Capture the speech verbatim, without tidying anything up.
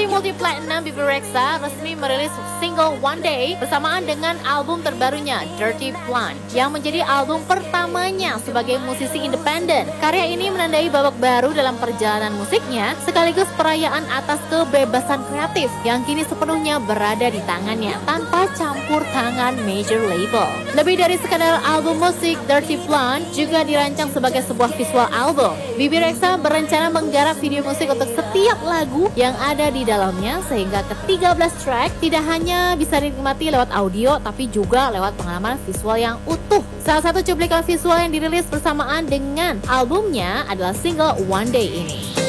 Musisi multi platinum Bebe Rexha resmi merilis single One Day bersamaan dengan album terbarunya Dirty Blonde yang menjadi album pertamanya sebagai musisi independen. Karya ini menandai babak baru dalam perjalanan musiknya sekaligus perayaan atas kebebasan kreatif yang kini sepenuhnya berada di tangannya tanpa campur tangan major label. Lebih dari sekadar album musik, Dirty Blonde juga dirancang sebagai sebuah visual album. Bebe Rexha berencana menggarap video musik untuk setiap lagu yang ada di dalamnya sehingga ke tiga belas track tidak hanya bisa dinikmati lewat audio tapi juga lewat pengalaman visual yang utuh. Salah satu cuplikan visual yang dirilis bersamaan dengan albumnya adalah single One Day ini.